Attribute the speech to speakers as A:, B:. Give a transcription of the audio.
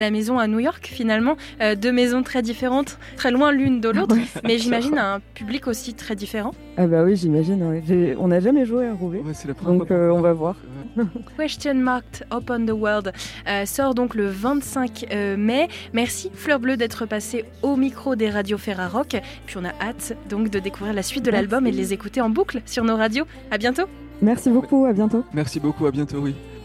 A: la maison à New York finalement, deux maisons très différentes, très loin l'une de l'autre, mais j'imagine un public aussi très différent.
B: Ah bah oui, j'imagine. Ouais. On n'a jamais joué à Roubaix,
C: Ouais, c'est la
B: donc on va voir.
A: Question Marked Open the World sort donc le 25 mai. Merci Fleur Bleue d'être passée au micro des radios Ferrarock. Puis on a hâte donc de découvrir la suite de l'album et de les écouter en boucle sur nos radios. À bientôt.
B: Merci beaucoup, à bientôt.
C: Merci beaucoup, à bientôt, oui.